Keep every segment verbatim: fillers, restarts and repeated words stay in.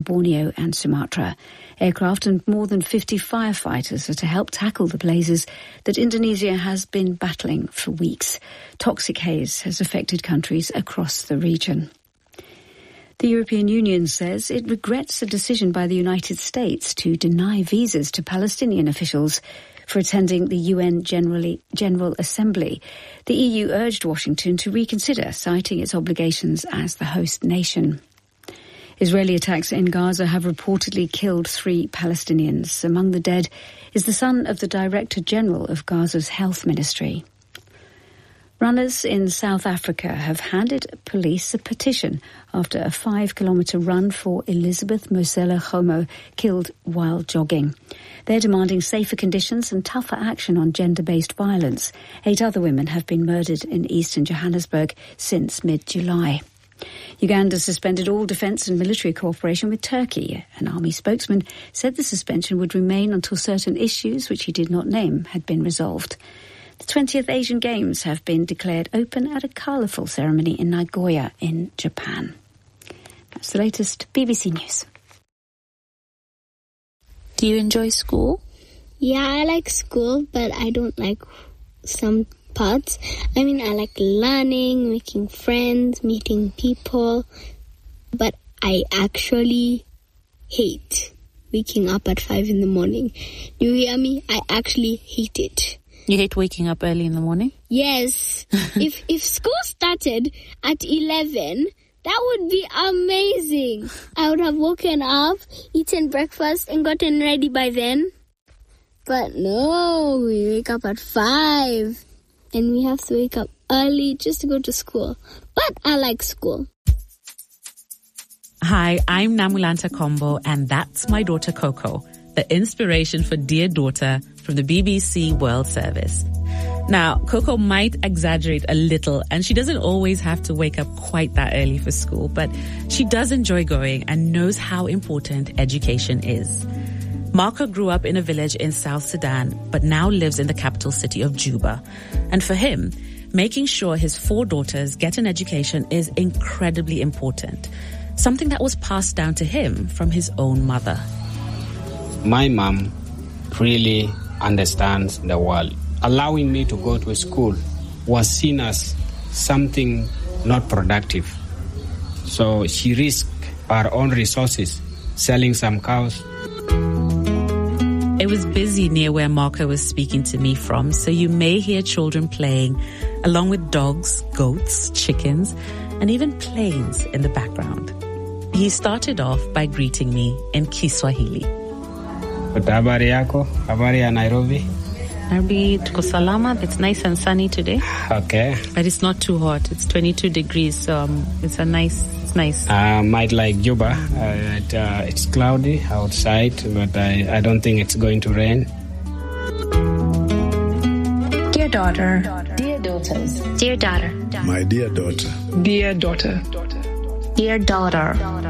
Borneo and Sumatra. Aircraft and more than fifty firefighters are to help tackle the blazes that Indonesia has been battling for weeks. Toxic haze has affected countries across the region. The European Union says it regrets a decision by the United States to deny visas to Palestinian officials for attending the U N Generally, General Assembly. The E U urged Washington to reconsider, citing its obligations as the host nation. Israeli attacks in Gaza have reportedly killed three Palestinians. Among the dead is the son of the Director General of Gaza's Health Ministry. Runners in South Africa have handed police a petition after a five-kilometre run for Elizabeth Mosela Homo killed while jogging. They're demanding safer conditions and tougher action on gender-based violence. Eight other women have been murdered in eastern Johannesburg since mid-July. Uganda suspended all defence and military cooperation with Turkey. An army spokesman said the suspension would remain until certain issues, which he did not name, had been resolved. The twentieth Asian Games have been declared open at a colourful ceremony in Nagoya in Japan. That's the latest B B C News. Do you enjoy school? Yeah, I like school, but I don't like some parts. I mean, I like learning, making friends, meeting people, but I actually hate waking up at five in the morning. Do you hear me? I actually hate it. You hate waking up early in the morning? Yes. if if school started at eleven, that would be amazing. I would have woken up, eaten breakfast, and gotten ready by then. But no, we wake up at five. And we have to wake up early just to go to school. But I like school. Hi, I'm Namulanta Kombo, and that's my daughter Coco, the inspiration for Dear Daughter from the B B C World Service. Now, Coco might exaggerate a little, and she doesn't always have to wake up quite that early for school, but she does enjoy going and knows how important education is. Marco grew up in a village in South Sudan, but now lives in the capital city of Juba. And for him, making sure his four daughters get an education is incredibly important, something that was passed down to him from his own mother. My mom really understands the world. Allowing me to go to school was seen as something not productive. So she risked her own resources, selling some cows. It was busy near where Marco was speaking to me from, so you may hear children playing, along with dogs, goats, chickens, and even planes in the background. He started off by greeting me in Kiswahili. Habari yako? Habari ya Nairobi? Nairobi, tuko salama. It's nice and sunny today. Okay. But it's not too hot. It's twenty-two degrees, so um, it's a nice, it's nice. I uh, might like Juba. Uh, it, uh, it's cloudy outside, but I, I don't think it's going to rain. Dear daughter. Dear daughters. Dear daughter. My dear daughter. Dear daughter. Dear daughter.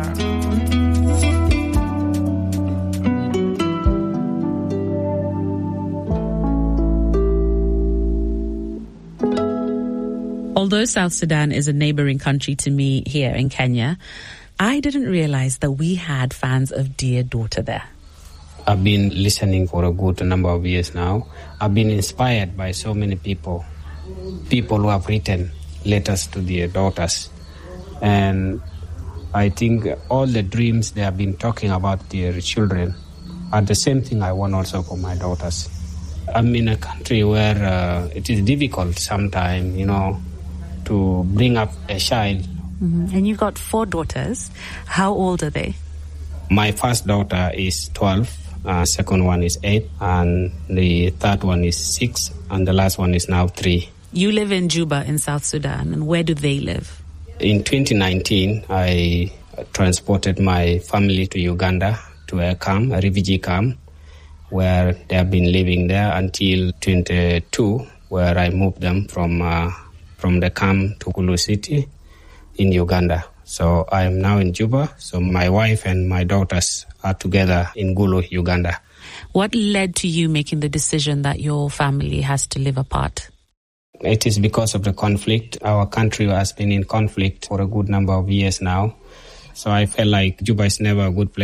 Although South Sudan is a neighboring country to me here in Kenya, I didn't realize that we had fans of Dear Daughter there. I've been listening for a good number of years now. I've been inspired by so many people, people who have written letters to their daughters. And I think all the dreams they have been talking about their children are the same thing I want also for my daughters. I'm in a country where uh, it is difficult sometimes, you know, to bring up a child. Mm-hmm. And you've got four daughters. How old are they? My first daughter is twelve, uh, second one is eight, and the third one is six, and the last one is now three. You live in Juba in South Sudan, and where do they live? In twenty nineteen, I transported my family to Uganda, to a camp, a refugee camp, where they have been living there until twenty-two, where I moved them from uh, from the camp to Gulu City in Uganda. So I am now in Juba. So my wife and my daughters are together in Gulu, Uganda. What led to you making the decision that your family has to live apart? It is because of the conflict. Our country has been in conflict for a good number of years now. So I felt like Juba is never a good place